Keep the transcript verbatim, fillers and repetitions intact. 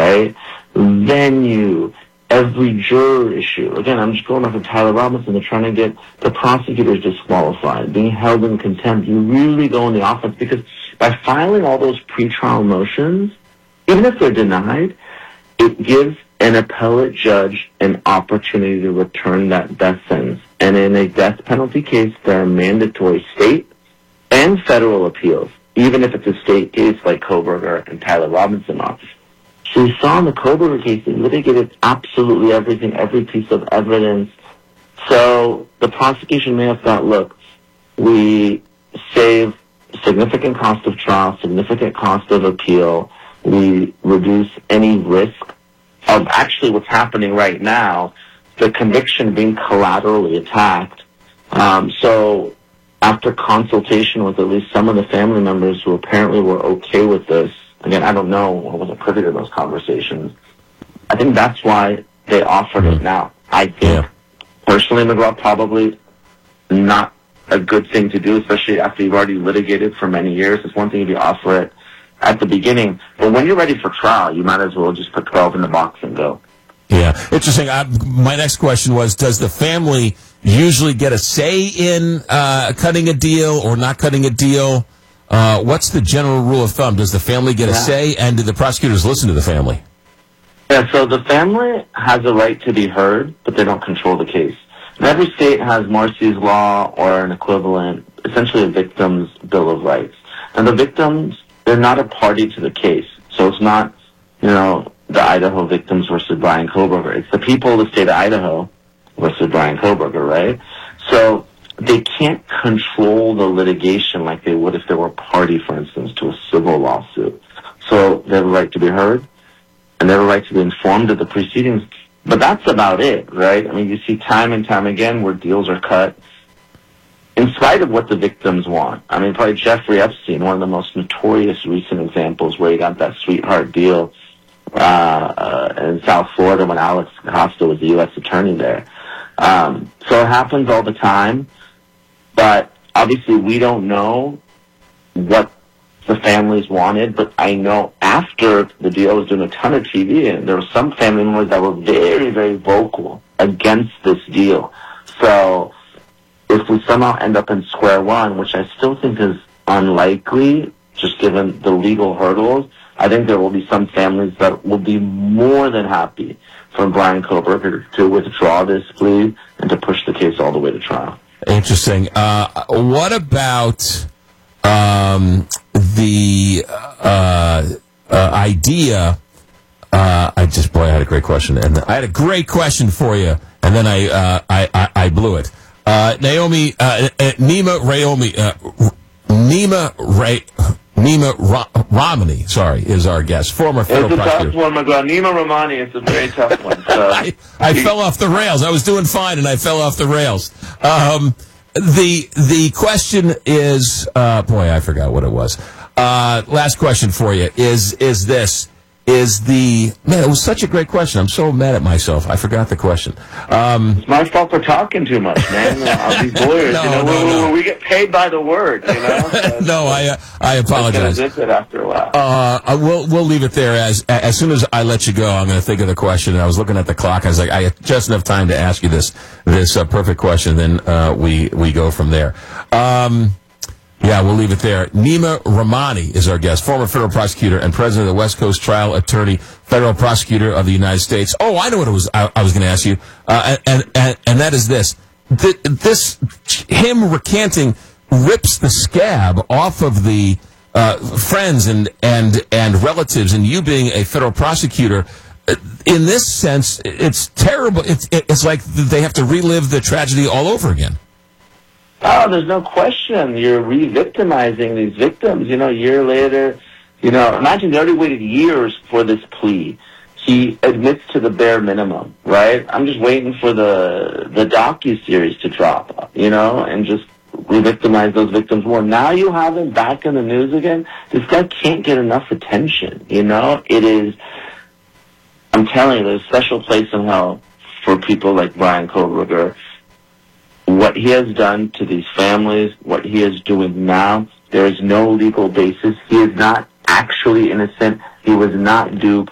right? Venue, every juror issue. Again, I'm just going off of Tyler Robinson. They're trying to get the prosecutors disqualified, being held in contempt. You really go in the offense because by filing all those pretrial motions, even if they're denied, it gives an appellate judge an opportunity to return that death sentence. And in a death penalty case, there are mandatory state and federal appeals, even if it's a state case like Kohberger and Tyler Robinson lost. So we saw in the Kohberger case, they litigated absolutely everything, every piece of evidence. So the prosecution may have thought, look, we save significant cost of trial, significant cost of appeal. We reduce any risk of actually what's happening right now, the conviction being collaterally attacked. Um, so after consultation with at least some of the family members who apparently were okay with this, again, I don't know, I wasn't privy to those conversations, I think that's why they offered it now. I think, yeah. personally, McGraw, probably not a good thing to do, especially after you've already litigated for many years. It's one thing if you offer it at the beginning, but when you're ready for trial, you might as well just put twelve in the box and go. Yeah, interesting. I, my next question was, does the family usually get a say in uh, cutting a deal or not cutting a deal? Uh, what's the general rule of thumb? Does the family get a yeah. say, and do the prosecutors listen to the family? Yeah, so the family has a right to be heard, but they don't control the case. And every state has Marsy's Law or an equivalent, essentially a victim's Bill of Rights. And the victims, they're not a party to the case. So it's not, you know, the Idaho victims versus Bryan Kohberger. It's the people of the state of Idaho versus Bryan Kohberger, right? So they can't control the litigation like they would if they were a party, for instance, to a civil lawsuit. So they have a right to be heard, and they have a right to be informed of the proceedings. But that's about it, right? I mean, you see time and time again where deals are cut in spite of what the victims want. I mean, probably Jeffrey Epstein, one of the most notorious recent examples where he got that sweetheart deal uh, uh, in South Florida when Alex Costa was the U S attorney there. Um, so it happens all the time, but obviously we don't know what the families wanted, but I know after the deal, I was doing a ton of T V, and there were some family members that were very, very vocal against this deal. So if we somehow end up in square one, which I still think is unlikely, just given the legal hurdles, I think there will be some families that will be more than happy for Bryan Kohberger to withdraw this plea and to push the case all the way to trial. Interesting. Uh, what about um, the uh, uh, idea? Uh, I just, boy, I had a great question, and I had a great question for you, and then I uh, I, I, I blew it. Uh, Naomi, uh, uh, Nima Rayomi, uh, Nima Ray, Nima Ra- Romani, sorry, is our guest, former federal prosecutor. It's a prosecutor. tough one, McGraw. Nima Romani, it's a very tough one. So. I, I fell off the rails. I was doing fine, and I fell off the rails. Um, the the question is, uh, boy, I forgot what it was. Uh, last question for you is is this. Is the man? It was such a great question. I'm so mad at myself. I forgot the question. Um, it's my fault for talking too much, man. All these lawyers, no, you know, no, we, no. we get paid by the word, you know. So no, I uh, I apologize. It after a while. Uh, we'll we'll leave it there. As as soon as I let you go, I'm going to think of the question. And I was looking at the clock. I was like, I had just enough time to ask you this this uh, perfect question. Then uh, we we go from there. Um, Yeah, we'll leave it there. Nima Romani is our guest, former federal prosecutor and president of the West Coast Trial Attorney, federal prosecutor of the United States. Oh, I know what it was. I, I was going to ask you, uh, and, and and that is this: Th- this him recanting rips the scab off of the uh, friends and and and relatives, and you being a federal prosecutor. In this sense, it's terrible. It's it's like they have to relive the tragedy all over again. Oh, there's no question. You're re-victimizing these victims. You know, a year later, you know, imagine they already waited years for this plea. He admits to the bare minimum, right? I'm just waiting for the the docu-series to drop, you know, and just re-victimize those victims more. Now you have him back in the news again. This guy can't get enough attention, you know? It is, I'm telling you, there's a special place in hell for people like Bryan Kohberger. What he has done to these families, what he is doing now, there is no legal basis. He is not actually innocent. He was not duped.